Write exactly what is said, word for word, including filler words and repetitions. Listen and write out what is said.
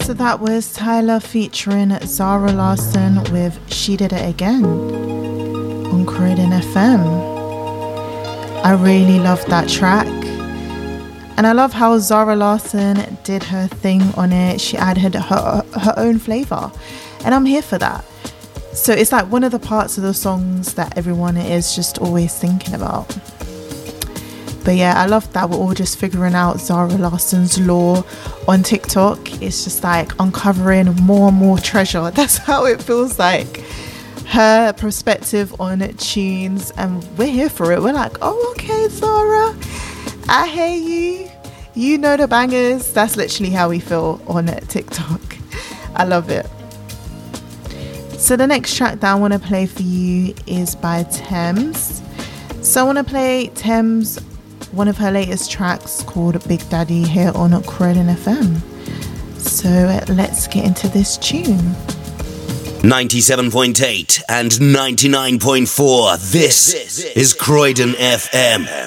So that was Tyler featuring Zara Larsson with She Did It Again on Croydon F M. I really love that track. And I love how Zara Larsson did her thing on it. She added her, her own flavour. And I'm here for that. So it's like one of the parts of the songs that everyone is just always thinking about. But yeah, I love that we're all just figuring out Zara Larsson's lore on TikTok. It's just like uncovering more and more treasure. That's how it feels like. Her perspective on tunes, and we're here for it. We're like, oh, okay, Zara, I hear you. You know the bangers. That's literally how we feel on TikTok. I love it. So the next track that I want to play for you is by Thames. So I want to play Thames, one of her latest tracks called Big Daddy here on Croydon F M. So let's get into this tune. ninety-seven point eight and ninety-nine point four. This is Croydon F M.